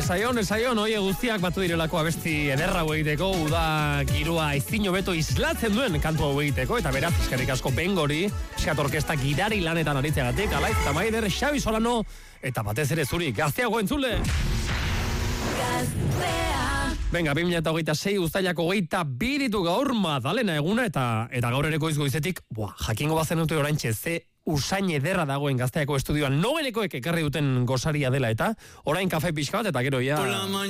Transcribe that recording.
Esaion, oie guztiak batu direlako abesti ederra hau egiteko, uda girua ezin hobeto islatzen duen kantu hau egiteko, eta beraz, eskerrik asko Bengori, Eskat Orkesta gidari lanetan aritzeagatik, Alaiz eta Maider, Xabi Solano, eta batez ere zuri, Gazteago entzule! Venga, 2026 uztailako 22 gaur Madalena eguna, eta gaur ere goizetik, jakingo bazen dute oraintxe, ze usain ederra dagoen Gazteako estudioan, nogenekoek ekarri duten gosaria dela, eta orain kafe pixka bat, eta gero ja...